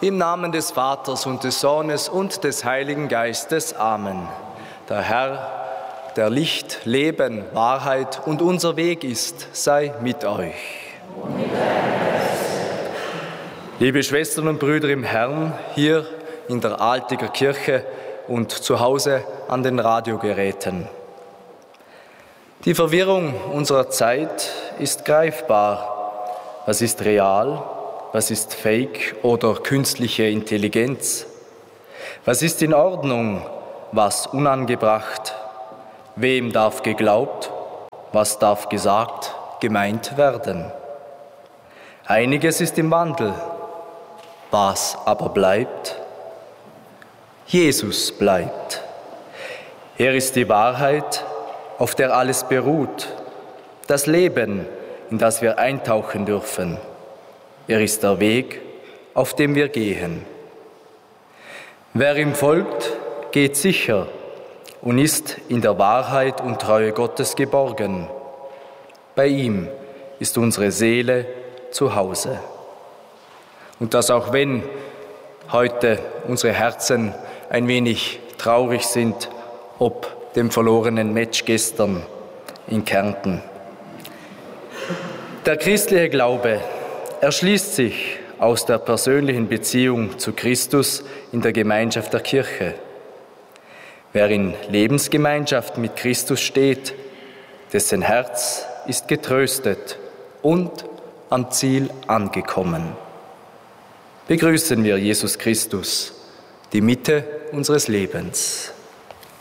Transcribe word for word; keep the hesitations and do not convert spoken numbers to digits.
Im Namen des Vaters und des Sohnes und des Heiligen Geistes. Amen. Der Herr, der Licht, Leben, Wahrheit und unser Weg ist, sei mit euch. Liebe Schwestern und Brüder im Herrn, hier in der Altiger Kirche und zu Hause an den Radiogeräten. Die Verwirrung unserer Zeit ist greifbar. Was ist real? Was ist Fake oder künstliche Intelligenz? Was ist in Ordnung? Was unangebracht? Wem darf geglaubt? Was darf gesagt, gemeint werden? Einiges ist im Wandel. Was aber bleibt? Jesus bleibt. Er ist die Wahrheit, auf der alles beruht. Das Leben, in das wir eintauchen dürfen. Er ist der Weg, auf dem wir gehen. Wer ihm folgt, geht sicher und ist in der Wahrheit und Treue Gottes geborgen. Bei ihm ist unsere Seele zu Hause. Und das auch wenn heute unsere Herzen ein wenig traurig sind, ob dem verlorenen Match gestern in Kärnten. Der christliche Glaube erschließt sich aus der persönlichen Beziehung zu Christus in der Gemeinschaft der Kirche. Wer in Lebensgemeinschaft mit Christus steht, dessen Herz ist getröstet und am Ziel angekommen. Begrüßen wir Jesus Christus, die Mitte unseres Lebens.